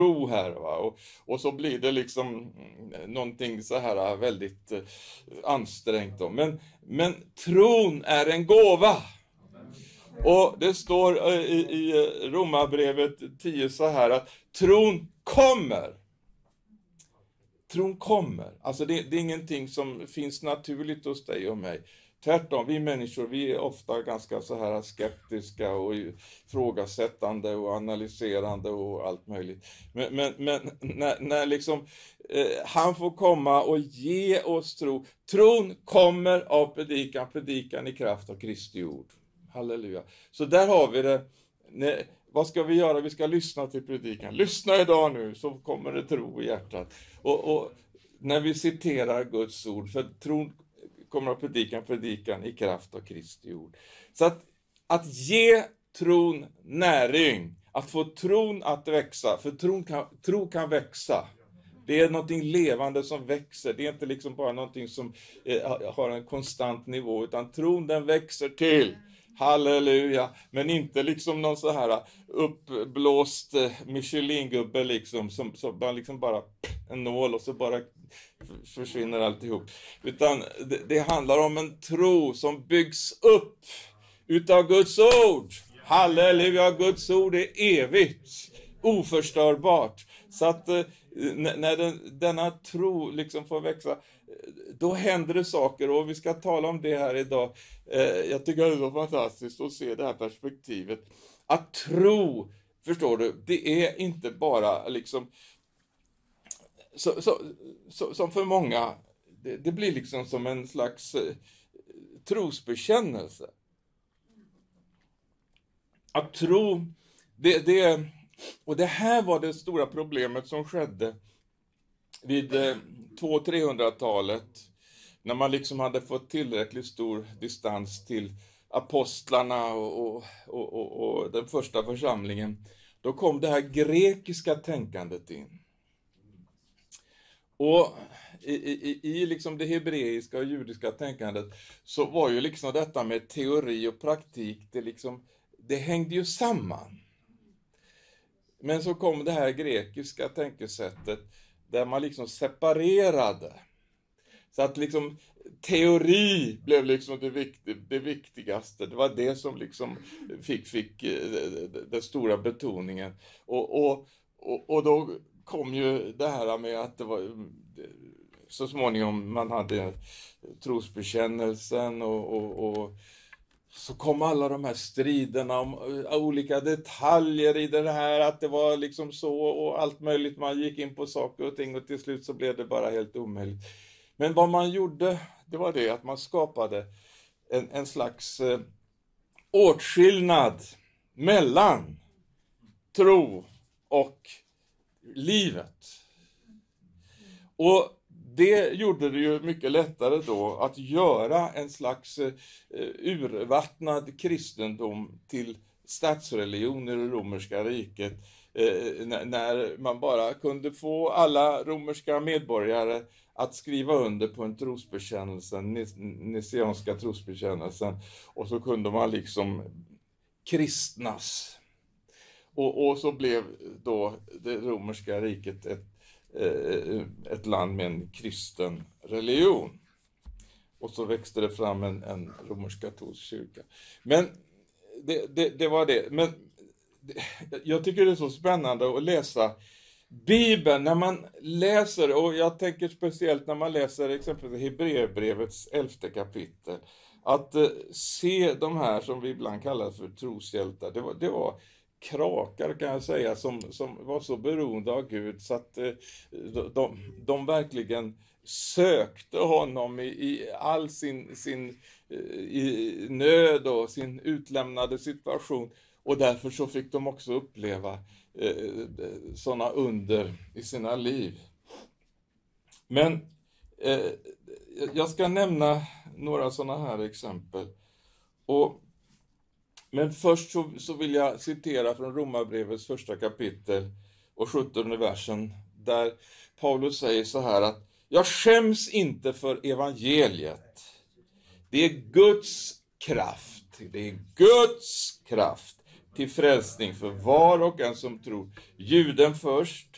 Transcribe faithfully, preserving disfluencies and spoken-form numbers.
tro här, va? Och, och så blir det liksom någonting så här väldigt eh, ansträngt då. Men, men tron är en gåva. Och det står eh, i, i Romarbrevet tio så här att tron kommer. Tron kommer. Alltså det, det är ingenting som finns naturligt hos dig och mig. Tvärtom, vi människor, vi är ofta ganska så här skeptiska och ifrågasättande och analyserande och allt möjligt. Men, men, men när, när liksom eh, han får komma och ge oss tro. Tron kommer av predikan, predikan i kraft av Kristi ord. Halleluja. Så där har vi det. Nej, vad ska vi göra? Vi ska lyssna till predikan. Lyssna idag nu så kommer det tro i hjärtat. Och, och när vi citerar Guds ord, för tron kommer att predikan, predikan i kraft av Kristi ord. Så att, att ge tron näring, att få tron att växa, för tron kan, tro kan växa. Det är någonting levande som växer. Det är inte liksom bara någonting som eh, har en konstant nivå, utan tron den växer till. Halleluja, men inte liksom någon så här uppblåst Michelin-gubbe liksom, som, som bara, liksom bara en nål och så bara försvinner alltihop. Utan det, det handlar om en tro som byggs upp utav Guds ord. Halleluja, Guds ord är evigt, oförstörbart. Så att när den, denna tro liksom får växa, då händer det saker, och vi ska tala om det här idag. Jag tycker det är så fantastiskt att se det här perspektivet. Att tro, förstår du, det är inte bara liksom så, så, så, som för många, det, det blir liksom som en slags eh, trosbekännelse. Att tro, det, det, och det här var det stora problemet som skedde vid eh, två till trehundratalet, när man liksom hade fått tillräckligt stor distans till apostlarna och, och, och, och, och den första församlingen. Då kom det här grekiska tänkandet in. Och i, i, i liksom det hebreiska och judiska tänkandet så var ju liksom detta med teori och praktik, det, liksom, det hängde ju samman. Men så kom det här grekiska tänkesättet där man liksom separerade. Så att liksom teori blev liksom det, viktig, det viktigaste. Det var det som liksom fick, fick den stora betoningen. Och, och, och, och då kom ju det här med att det var så småningom man hade trosbekännelsen och, och, och så kom alla de här striderna om olika detaljer i det här, att det var liksom så och allt möjligt. Man gick in på saker och ting och till slut så blev det bara helt omöjligt. Men vad man gjorde, det var det att man skapade en, en slags eh, åtskillnad mellan tro och livet. Och det gjorde det ju mycket lättare då att göra en slags eh, urvattnad kristendom till statsreligion i det romerska riket. Eh, när, när man bara kunde få alla romerska medborgare att skriva under på en trosbekännelse, niceanska trosbekännelsen, och så kunde man liksom kristnas. Och, och så blev då det romerska riket ett, ett land med en kristen religion. Och så växte det fram en, en romersk-katolsk kyrka. Men det, det, det var det. Men det, jag tycker det är så spännande att läsa Bibeln, när man läser, och jag tänker speciellt när man läser exempelvis Hebreerbrevets elfte kapitel, att eh, se de här som vi ibland kallar för troshjältar. Det var, det var krakar, kan jag säga, som, som var så beroende av Gud så att eh, de, de verkligen sökte honom i, i all sin, sin i nöd och sin utlämnade situation. Och därför så fick de också uppleva eh, sådana under i sina liv. Men eh, jag ska nämna några sådana här exempel. Och, men först så, så vill jag citera från Romarbrevets första kapitel och sjuttonde versen, där Paulus säger så här att jag skäms inte för evangeliet. Det är Guds kraft. Det är Guds kraft till frälsning för var och en som tror. Juden först